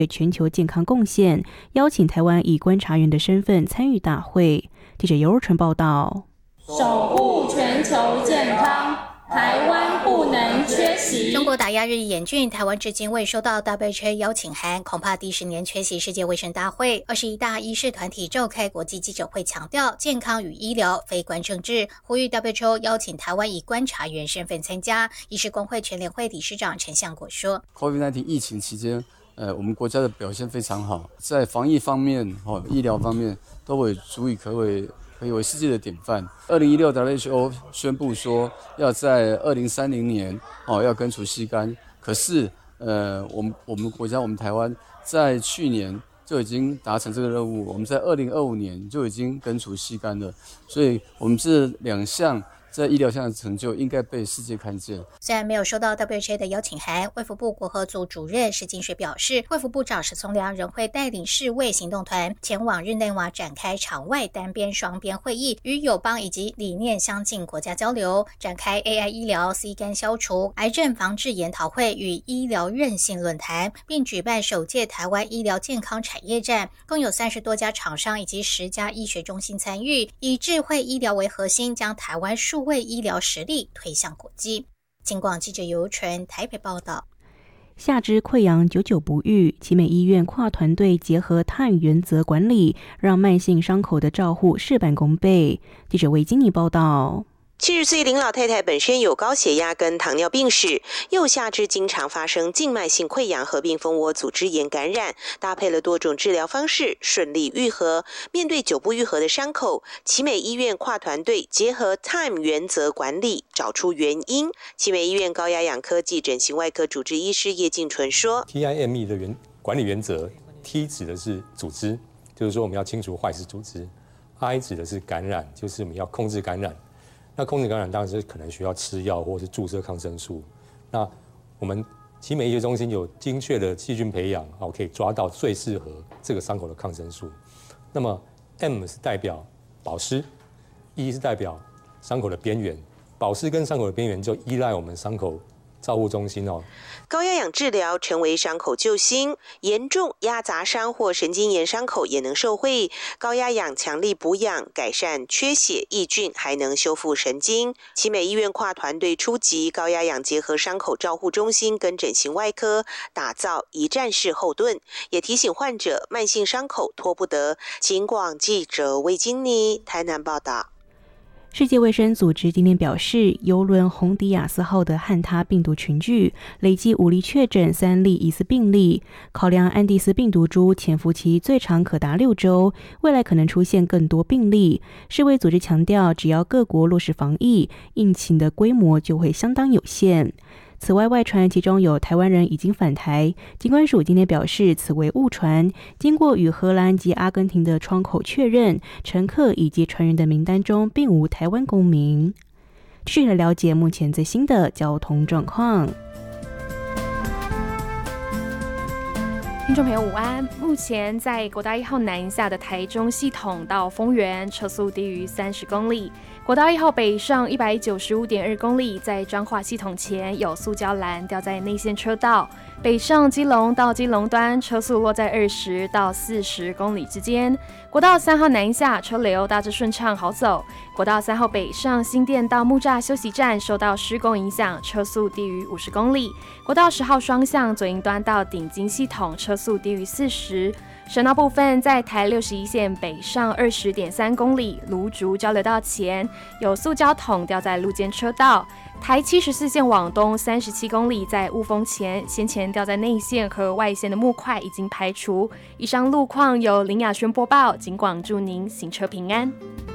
全球健康贡献，邀请台湾以观察员的身份参与大会。记者尤若纯报道。 守护全球健康，台湾不能缺席。 中国打压日益严峻，台湾至今未收到 WHO 邀请函，恐怕第10年缺席世界卫生大会。21大医事团体召开国际记者会，强调健康与医疗非官政治，呼吁 WHO 邀请台湾以观察员身份参加。医师工会全联会理事长陈相国说 ，COVID-19 疫情期间，我们国家的表现非常好，在防疫方面、医疗方面都会足以可以为世界的典范。2016 WHO 宣布说要在2030年要根除吸干，可是我们国家我们台湾在去年就已经达成这个任务，我们在2025年就已经根除吸干了，所以我们这2项在医疗上的成就应该被世界看见。 虽然没有收到 WHO 的邀请函，卫福部国合组主任石金水表示，卫福部长石聪良仍会带领世卫行动团前往日内瓦展开场外单边、双边会议，与友邦以及理念相近国家交流，展开 AI 医疗、C 肝消除、癌症防治研讨会与医疗韧性论坛，并举办首届台湾医疗健康产业展，共有30多家厂商以及10家医学中心参与，以智慧医疗为核心，将台湾数位医疗实力推向国际。警广记者尤纯台北报道。 下肢溃疡久久不愈，奇美医院跨团队结合碳原则管理，让慢性伤口的照护事半功倍。记者魏金妮报道。 70岁林老太太本身有高血压跟糖尿病史，右下肢经常发生静脉性溃疡合并蜂窝组织炎感染，搭配了多种治疗方式，顺利愈合。面对久不愈合的伤口，奇美医院跨团队结合 TIME 原则管理，找出原因。奇美医院高压氧科技整形外科主治医师叶静纯说 ：TIME 的管理原则 ，T 指的是组织，就是说我们要清除坏死组织 ；I 指的是感染，就是我们要控制感染。那控制感染当然是可能需要吃药或是注射抗生素。那我们奇美医学中心有精确的细菌培养，可以抓到最适合这个伤口的抗生素。那么 M 是代表保湿 ，E 是代表伤口的边缘。保湿跟伤口的边缘就依赖我们伤口照护中心高压氧治疗成为伤口救星，严重压砸伤或神经炎伤口也能受惠。高压氧强力补氧，改善缺血抑菌，还能修复神经。奇美医院跨团队初级高压氧结合伤口照护中心跟整形外科，打造一站式后盾，也提醒患者慢性伤口拖不得。警广记者魏金妮台南报道。 世界卫生组织今天表示，邮轮洪迪亚斯号的汉他病毒群聚累计5例确诊，3例疑似病例。考量安第斯病毒株潜伏期最长可达6周，未来可能出现更多病例。世卫组织强调，只要各国落实防疫，疫情的规模就会相当有限。此外，外传其中有台湾人已经返台，疾管署今天表示此为误传，经过与荷兰及阿根廷的窗口确认，乘客以及船员的名单中并无台湾公民。继续来了解目前最新的交通状况。 听众朋友午安，目前在国道1号南下的台中系统到丰原车速低于30公里，国道1号北上 195.2 公里，在彰化系统前有塑胶栏掉在内线车道，北上基隆到基隆端车速落在20到40公里之间。国道3号南下车流大致顺畅好走，国道3号北上新店到木栅休息站受到施工影响，车速低于50公里。国道10号双向左营端到顶金系统车速低于40。省道部分，在台61线北上 20.3 公里，芦竹交流道前有塑胶桶掉在路肩车道。台74线往东37公里，在雾峰前先前掉在内线和外线的木块已经排除。以上路况由林雅轩播报，警广祝您行车平安。